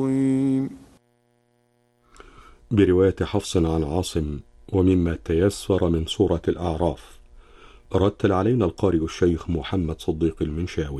برواية حفص عن عاصم ومما تيسر من سورة الأعراف. رتل علينا القارئ الشيخ محمد صديق المنشاوي.